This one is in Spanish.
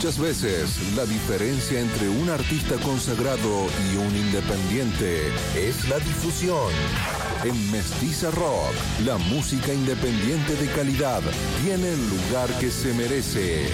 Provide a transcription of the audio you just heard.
Muchas veces la diferencia entre un artista consagrado y un independiente es la difusión. En Mestiza Rock, la música independiente de calidad tiene el lugar que se merece.